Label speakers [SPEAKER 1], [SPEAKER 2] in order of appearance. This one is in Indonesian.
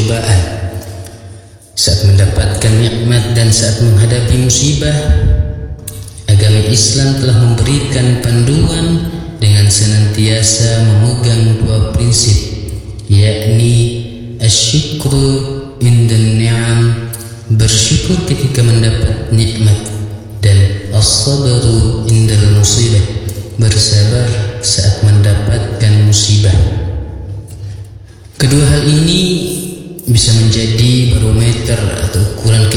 [SPEAKER 1] cobaan. Saat mendapatkan nikmat dan saat menghadapi musibah, agama Islam telah memberikan panduan dengan senantiasa memegang dua prinsip, yakni asyukru indan ni'am, bersyukur ketika mendapat nikmat, dan as-sabru indal musibah, bersabar saat mendapatkan musibah. Kedua hal ini bisa menjadi barometer atau ukuran